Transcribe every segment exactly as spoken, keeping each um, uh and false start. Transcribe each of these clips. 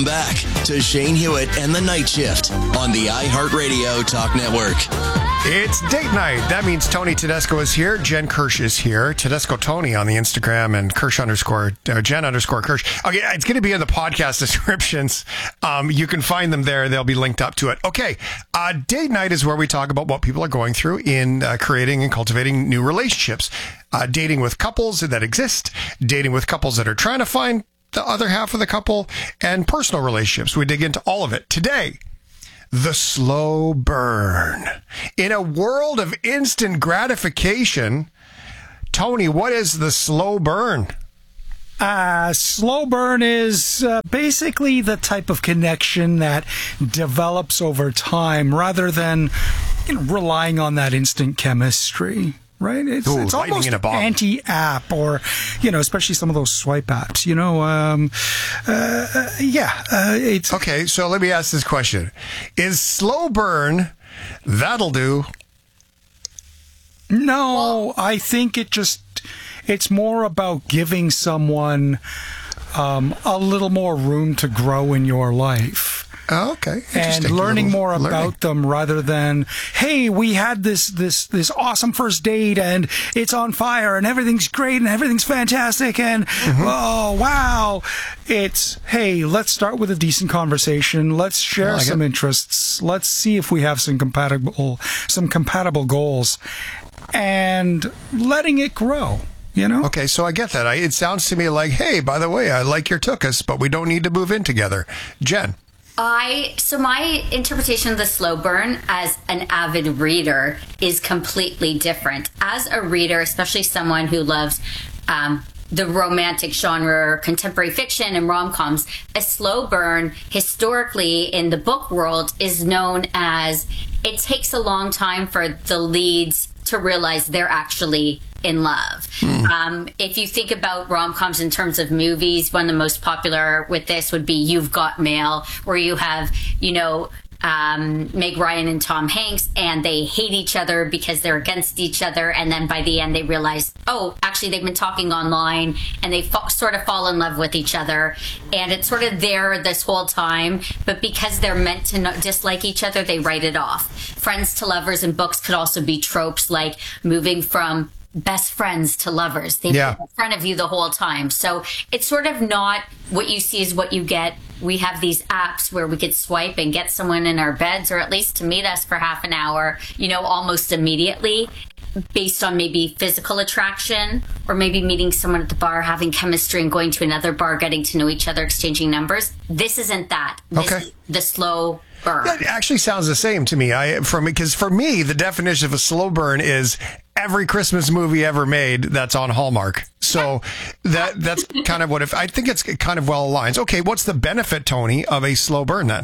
Back to Shane Hewitt and the Night Shift on the iHeartRadio Talk Network. It's date night. That means Tony Tedesco is here. Jen Kirsch is here. Tedesco Tony on the Instagram and Kirsch underscore, uh, Jen underscore Kirsch. Okay, it's going to be in the podcast descriptions. Um, you can find them there. They'll be linked up to it. Okay, uh, date night is where we talk about what people are going through in uh, creating and cultivating new relationships. Uh, dating with couples that exist, dating with couples that are trying to find the other half of the couple, and personal relationships. We dig into all of it. Today, the slow burn. In a world of instant gratification, Tony, what is the slow burn? Uh, slow burn is uh, basically the type of connection that develops over time rather than, you know, relying on that instant chemistry. Right? It's, Ooh, it's almost anti-app, or, you know, especially some of those swipe apps, you know. Um, uh, yeah. Uh, it's Okay, so let me ask this question. Is slow burn, that'll do? No, I think it just, it's more about giving someone um, a little more room to grow in your life. Oh, okay. And learning more learning. about them rather than, hey, we had this this this awesome first date and it's on fire and everything's great and everything's fantastic and mm-hmm. oh wow. It's, hey, let's start with a decent conversation. Let's share like some it. interests. Let's see if we have some compatible some compatible goals, and letting it grow. You know? Okay, so I get that. I, it sounds to me like, hey, by the way, I like your tuchus, but we don't need to move in together. Jen. I so my interpretation of the slow burn as an avid reader is completely different. As a reader, especially someone who loves um, the romantic genre, contemporary fiction, and rom-coms, a slow burn historically in the book world is known as it takes a long time for the leads to realize they're actually in love. Mm. Um, if you think about rom-coms in terms of movies, one of the most popular with this would be You've Got Mail, where you have, you know, um, Meg Ryan and Tom Hanks, and they hate each other because they're against each other. And then by the end, they realize, oh, actually, they've been talking online, and they fa- sort of fall in love with each other. And it's sort of there this whole time. But because they're meant to not dislike each other, they write it off. Friends to lovers in books could also be tropes like moving from best friends to lovers. They've yeah. been in front of you the whole time. So it's sort of not what you see is what you get. We have these apps where we could swipe and get someone in our beds, or at least to meet us for half an hour, you know, almost immediately, based on maybe physical attraction, or maybe meeting someone at the bar, having chemistry, and going to another bar, getting to know each other, exchanging numbers. This isn't that. This okay. is the slow burn. That actually sounds the same to me. I from because for me, the definition of a slow burn is every Christmas movie ever made that's on Hallmark. So that that's kind of what if I think it's kind of well aligns. Okay, what's the benefit, Tony, of a slow burn then?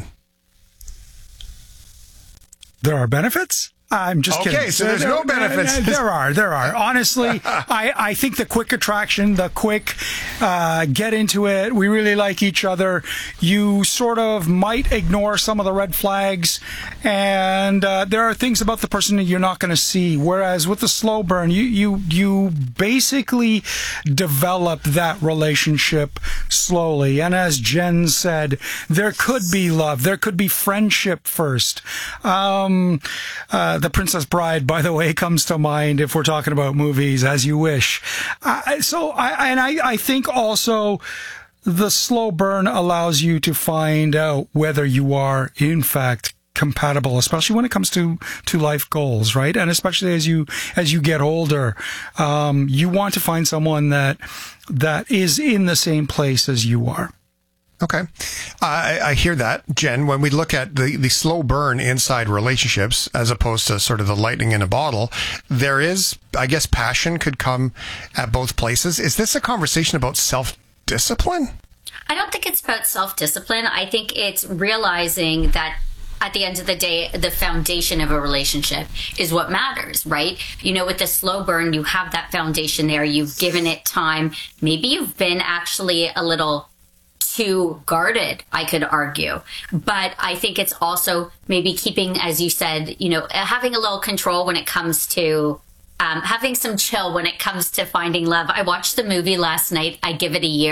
There are benefits? I'm just okay, kidding. Okay, so there's there, no benefits. There are, there are. Honestly, I, I think the quick attraction, the quick uh, get into it, we really like each other, you sort of might ignore some of the red flags, and uh, there are things about the person that you're not going to see. Whereas with the slow burn, you, you, you basically develop that relationship slowly. And as Jen said, there could be love. There could be friendship first. Um... Uh, The Princess Bride, by the way, comes to mind if we're talking about movies, As You Wish. Uh, so, I, and I, I think also the slow burn allows you to find out whether you are, in fact, compatible, especially when it comes to, to life goals, right? And especially as you, as you get older, um, you want to find someone that, that is in the same place as you are. Okay. I, I hear that, Jen. When we look at the, the slow burn inside relationships, as opposed to sort of the lightning in a bottle, there is, I guess, passion could come at both places. Is this a conversation about self-discipline? I don't think it's about self-discipline. I think it's realizing that at the end of the day, the foundation of a relationship is what matters, right? You know, with the slow burn, you have that foundation there. You've given it time. Maybe you've been actually a little too guarded, I could argue. But I think it's also maybe keeping, as you said, you know, having a little control when it comes to um, having some chill when it comes to finding love. I watched the movie last night. I Give It a Year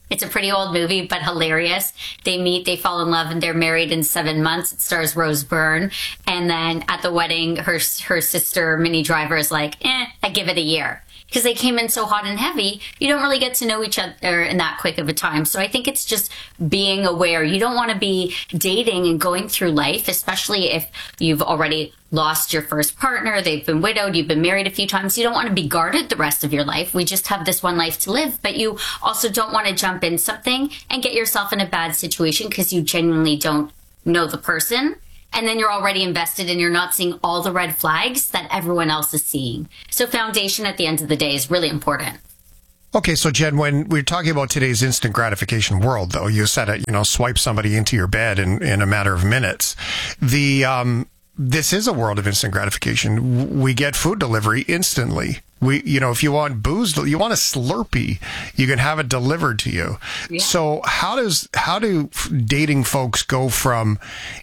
It's a pretty old movie, but hilarious. They meet, they fall in love, and they're married in seven months. It stars Rose Byrne. And then at the wedding, her her sister, Minnie Driver, is like, eh, I give it a year. Because they came in so hot and heavy, you don't really get to know each other in that quick of a time. So I think it's just being aware. You don't want to be dating and going through life, especially if you've already lost your first partner, they've been widowed, you've been married a few times. You don't want to be guarded the rest of your life. We just have this one life to live. But you also don't want to jump in something and get yourself in a bad situation because you genuinely don't know the person. And then you're already invested and you're not seeing all the red flags that everyone else is seeing. So foundation at the end of the day is really important. Okay, so Jen, when we're talking about today's instant gratification world, though, you said it, you know, swipe somebody into your bed in, in a matter of minutes. The um, this is a world of instant gratification. We get food delivery instantly. We, you know, if you want booze, you want a Slurpee, you can have it delivered to you. Yeah. So how does how do dating folks go from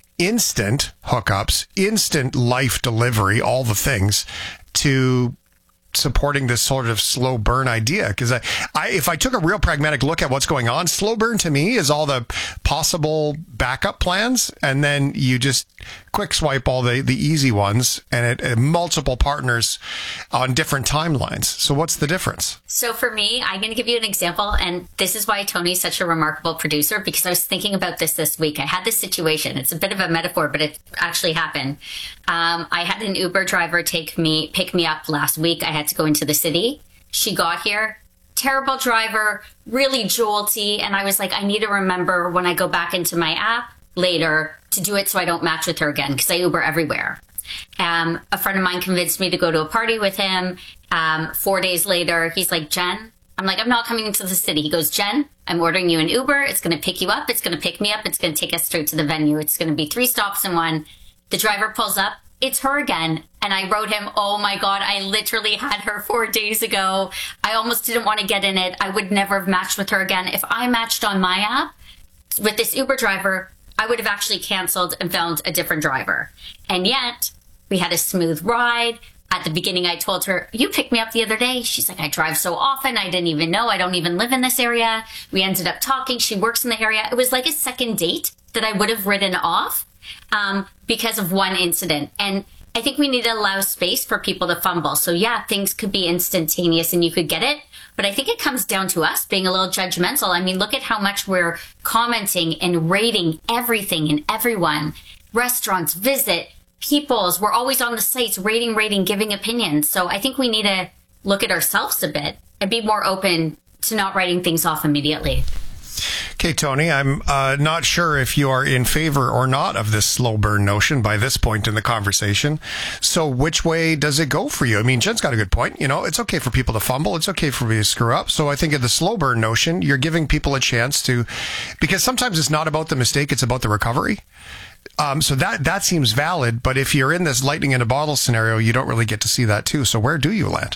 instant hookups, instant life delivery, all the things, to supporting this sort of slow burn idea? Because I, I, if I took a real pragmatic look at what's going on, slow burn to me is all the possible backup plans, and then you just quick swipe all the, the easy ones, and it, it multiple partners on different timelines. So what's the difference? So for me, I'm going to give you an example, and this is why Tony's such a remarkable producer, because I was thinking about this this week. I had this situation. It's a bit of a metaphor, but it actually happened. Um, I had an Uber driver take me, pick me up last week. I had to go into the city. She got here. Terrible driver, really jolty. And I was like, I need to remember when I go back into my app later to do it so I don't match with her again, because I Uber everywhere. Um, a friend of mine convinced me to go to a party with him. Um, four days later, he's like, Jen, I'm like, I'm not coming into the city. He goes, Jen, I'm ordering you an Uber. It's going to pick you up. It's going to pick me up. It's going to take us straight to the venue. It's going to be three stops in one. The driver pulls up. It's her again. And I wrote him, oh my God, I literally had her four days ago. I almost didn't want to get in it. I would never have matched with her again. If I matched on my app with this Uber driver, I would have actually canceled and found a different driver. And yet we had a smooth ride. At the beginning, I told her, you picked me up the other day. She's like, I drive so often. I didn't even know. I don't even live in this area. We ended up talking. She works in the area. It was like a second date that I would have written off um, because of one incident. And I think we need to allow space for people to fumble. So yeah, things could be instantaneous and you could get it. But I think it comes down to us being a little judgmental. I mean, look at how much we're commenting and rating everything and everyone. Restaurants, visit, people's. We're always on the sites rating, rating, giving opinions. So I think we need to look at ourselves a bit and be more open to not writing things off immediately. Okay, Tony, I'm uh, not sure if you are in favor or not of this slow burn notion by this point in the conversation. So which way does it go for you? I mean, Jen's got a good point. You know, it's okay for people to fumble. It's okay for me to screw up. So I think of the slow burn notion, you're giving people a chance to, because sometimes it's not about the mistake, it's about the recovery. Um, so that, that seems valid. But if you're in this lightning in a bottle scenario, you don't really get to see that too. So where do you land?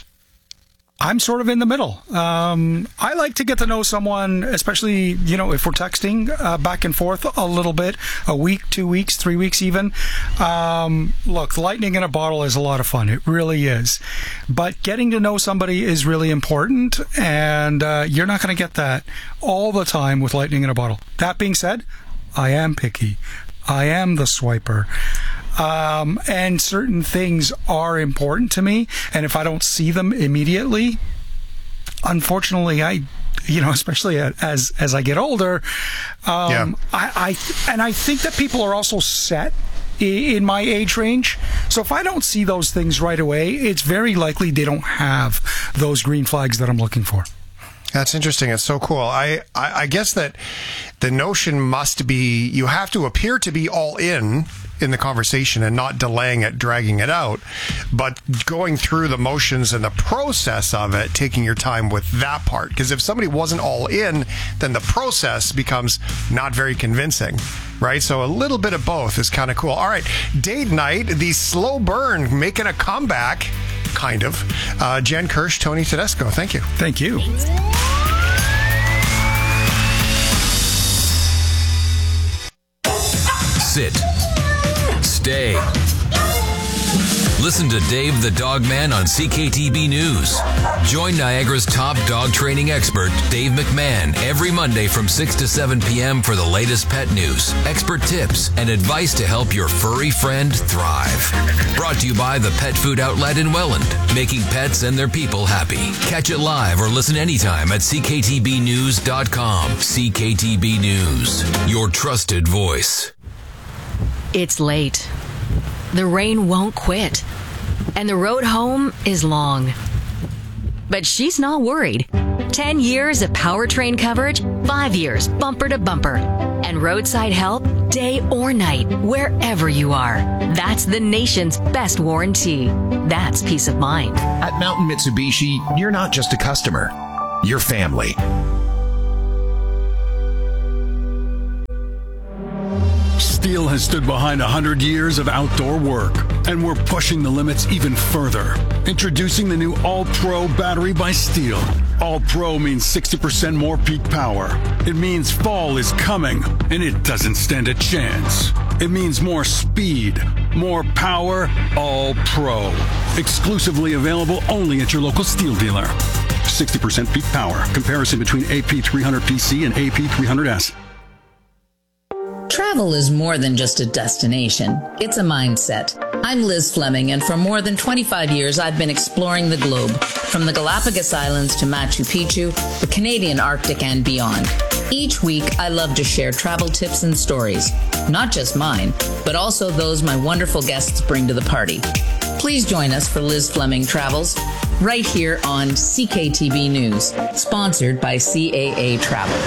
I'm sort of in the middle. Um, I like to get to know someone, especially, you know, if we're texting uh, back and forth a little bit, a week, two weeks, three weeks even. Um, look, lightning in a bottle is a lot of fun. It really is. But getting to know somebody is really important, and uh, you're not going to get that all the time with lightning in a bottle. That being said, I am picky. I am the swiper. Um, and certain things are important to me. And if I don't see them immediately, unfortunately, I, you know, especially as, as I get older, um, yeah. I, I, and I think that people are also set in my age range. So if I don't see those things right away, it's very likely they don't have those green flags that I'm looking for. That's interesting. It's so cool. I, I, I guess that the notion must be, you have to appear to be all in in the conversation and not delaying it, dragging it out, but going through the motions and the process of it, taking your time with that part. Because if somebody wasn't all in, then the process becomes not very convincing, right? So a little bit of both is kind of cool. All right, date night, the slow burn making a comeback, kind of. Uh, Jen Kirsch, Tony Tedesco, thank you. Thank you. Sit. Stay. Listen to Dave the Dog Man on C K T B News. Join Niagara's top dog training expert, Dave McMahon, every Monday from six to seven p.m. for the latest pet news, expert tips, and advice to help your furry friend thrive. Brought to you by the Pet Food Outlet in Welland, making pets and their people happy. Catch it live or listen anytime at c k t b news dot com. C K T B News, your trusted voice. It's late. The rain won't quit. And the road home is long. But she's not worried. Ten years of powertrain coverage, five years bumper to bumper. And roadside help day or night, wherever you are. That's the nation's best warranty. That's peace of mind. At Mountain Mitsubishi, you're not just a customer. You're family. Steel has stood behind one hundred years of outdoor work, and we're pushing the limits even further. Introducing the new All-Pro battery by Steel. All-Pro means sixty percent more peak power. It means fall is coming, and it doesn't stand a chance. It means more speed, more power, All-Pro. Exclusively available only at your local Steel dealer. sixty percent peak power. Comparison between A P three hundred P C and A P three hundred S. Travel is more than just a destination. It's a mindset. I'm Liz Fleming, and for more than twenty-five years, I've been exploring the globe, from the Galapagos Islands to Machu Picchu, the Canadian Arctic, and beyond. Each week, I love to share travel tips and stories, not just mine, but also those my wonderful guests bring to the party. Please join us for Liz Fleming Travels, right here on C K T B News, sponsored by C A A Travel.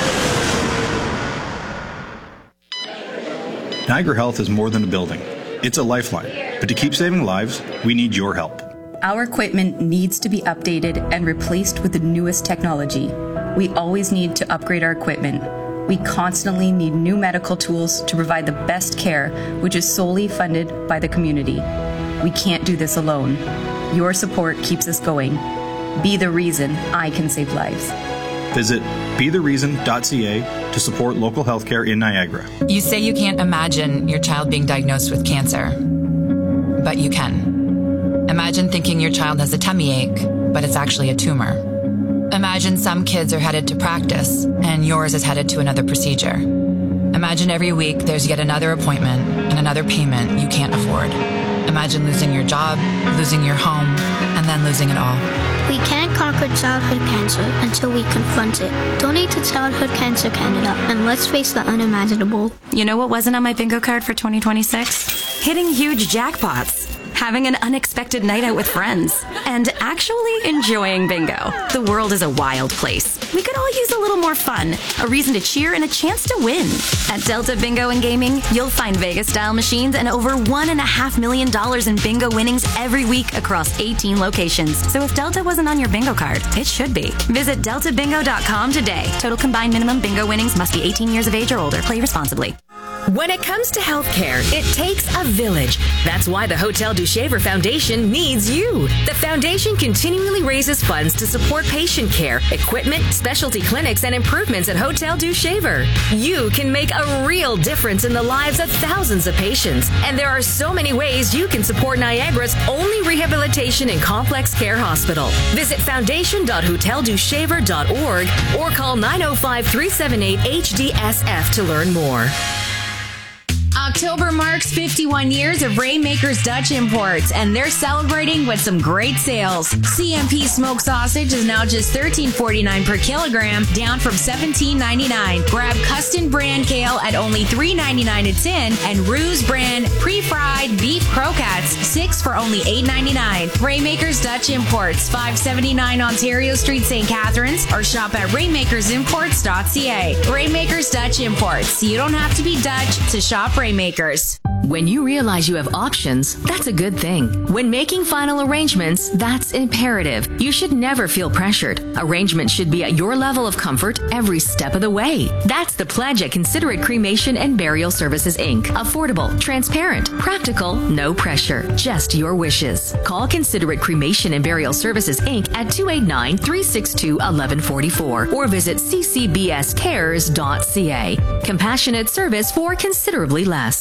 Niagara Health is more than a building. It's a lifeline. But to keep saving lives, we need your help. Our equipment needs to be updated and replaced with the newest technology. We always need to upgrade our equipment. We constantly need new medical tools to provide the best care, which is solely funded by the community. We can't do this alone. Your support keeps us going. Be the reason I can save lives. Visit be the reason dot c a to support local healthcare in Niagara. You say you can't imagine your child being diagnosed with cancer, but you can. Imagine thinking your child has a tummy ache, but it's actually a tumor. Imagine some kids are headed to practice, and yours is headed to another procedure. Imagine every week there's yet another appointment and another payment you can't afford. Imagine losing your job, losing your home, and then losing it all. We can't conquer childhood cancer until we confront it. Donate to Childhood Cancer Canada, and let's face the unimaginable. You know what wasn't on my bingo card for twenty twenty-six? Hitting huge jackpots, having an unexpected night out with friends, and actually enjoying bingo. The world is a wild place. We could all use a little more fun, a reason to cheer, and a chance to win. At Delta Bingo and Gaming, you'll find Vegas-style machines and over one and a half million dollars in bingo winnings every week across eighteen locations. So if Delta wasn't on your bingo card, it should be. Visit delta bingo dot com today. Total combined minimum bingo winnings must be eighteen years of age or older. Play responsibly. When it comes to healthcare, it takes a village. That's why the Hotel du Shaver Foundation needs you. The foundation continually raises funds to support patient care, equipment, specialty clinics, and improvements at Hotel du Shaver. You can make a real difference in the lives of thousands of patients. And there are so many ways you can support Niagara's only rehabilitation and complex care hospital. Visit foundation dot hotel du shaver dot org or call nine oh five, three seven eight, H D S F to learn more. October marks fifty-one years of Rainmakers Dutch Imports, and they're celebrating with some great sales. C M P smoked sausage is now just thirteen forty-nine per kilogram, down from seventeen ninety-nine. Grab Custom brand kale at only three ninety-nine a tin, and Ruse brand pre-fried beef croquettes, six for only eight ninety-nine. Rainmakers Dutch Imports, five seventy-nine Ontario Street, Saint Catharines, or shop at rainmakers imports dot c a. Rainmakers Dutch Imports. You don't have to be Dutch to shop Rainmakers. When you realize you have options, that's a good thing. When making final arrangements, that's imperative. You should never feel pressured. Arrangements should be at your level of comfort every step of the way. That's the pledge at Considerate Cremation and Burial Services, Incorporated. Affordable, transparent, practical, no pressure, just your wishes. Call Considerate Cremation and Burial Services, Incorporated at two eight nine, three six two, one one four four or visit c c b s cares dot c a. Compassionate service for considerably less.